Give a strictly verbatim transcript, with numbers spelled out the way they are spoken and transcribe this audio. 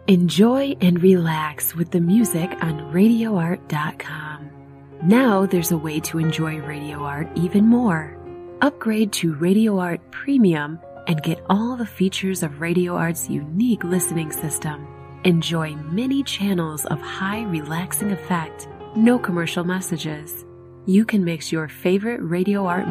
Enjoy and relax with the music on radio art dot com. Now there's a way to enjoy Radio Art even more. Upgrade to Radio Art Premium and get all the features of Radio Art's unique listening system. Enjoy many channels of high relaxing effect, no commercial messages. You can mix your favorite Radio Art